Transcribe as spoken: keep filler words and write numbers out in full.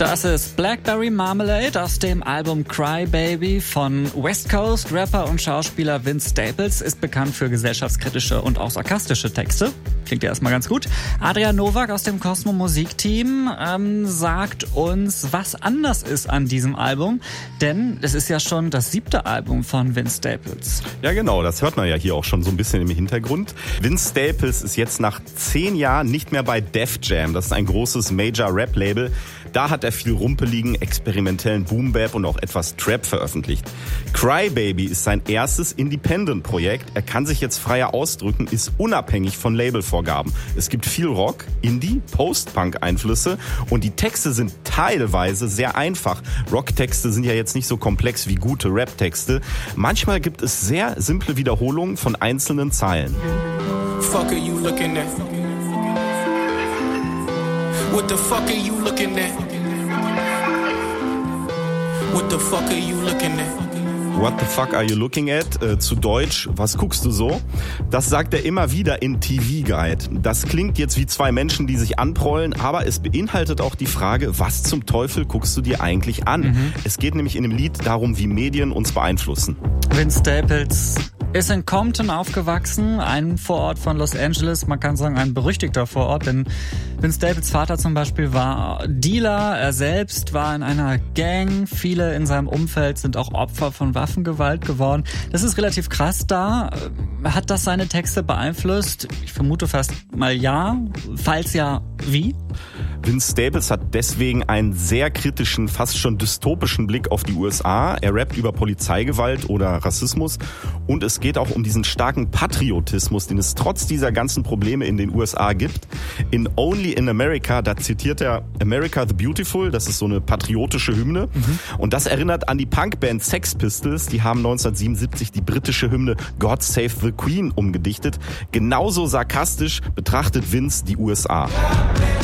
Das ist Blackberry Marmalade aus dem Album Cry Baby von West Coast Rapper und Schauspieler Vince Staples, ist bekannt für gesellschaftskritische und auch sarkastische Texte. Klingt ja erstmal ganz gut. Adrian Nowak aus dem Cosmo Musikteam ähm, sagt uns, was anders ist an diesem Album, denn es ist ja schon das siebte Album von Vince Staples. Ja genau, das hört man ja hier auch schon so ein bisschen im Hintergrund. Vince Staples ist jetzt nach zehn Jahren nicht mehr bei Def Jam, das ist ein großes Major-Rap-Label. Da hat er viel rumpeligen, experimentellen Boom-Bap und auch etwas Trap veröffentlicht. Cry Baby ist sein erstes Independent-Projekt. Er kann sich jetzt freier ausdrücken, ist unabhängig von Labelvorgaben. Es gibt viel Rock, Indie, Post-Punk-Einflüsse und die Texte sind teilweise sehr einfach. Rock-Texte sind ja jetzt nicht so komplex wie gute Rap-Texte. Manchmal gibt es sehr simple Wiederholungen von einzelnen Zeilen. Fuck are you looking at? What the fuck are you looking at? What the fuck are you looking at? What the fuck are you looking at? Äh, zu Deutsch, was guckst du so? Das sagt er immer wieder in T V Guide. Das klingt jetzt wie zwei Menschen, die sich anprollen, aber es beinhaltet auch die Frage, was zum Teufel guckst du dir eigentlich an? Mhm. Es geht nämlich in dem Lied darum, wie Medien uns beeinflussen. Vince Staples ist in Compton aufgewachsen, ein Vorort von Los Angeles, man kann sagen ein berüchtigter Vorort, denn Vince Staples Vater zum Beispiel war Dealer, er selbst war in einer Gang, viele in seinem Umfeld sind auch Opfer von Waffengewalt geworden. Das ist relativ krass da. Hat das seine Texte beeinflusst? Ich vermute fast mal ja. Falls ja, wie? Vince Staples hat deswegen einen sehr kritischen, fast schon dystopischen Blick auf die U S A. Er rappt über Polizeigewalt oder Rassismus und es geht auch um diesen starken Patriotismus, den es trotz dieser ganzen Probleme in den U S A gibt. In Only in America, da zitiert er America the Beautiful, das ist so eine patriotische Hymne. Mhm. Und das erinnert an die Punkband Sex Pistols, die haben neunzehnhundertsiebenundsiebzig die britische Hymne God Save the Queen umgedichtet. Genauso sarkastisch betrachtet Vince die U S A.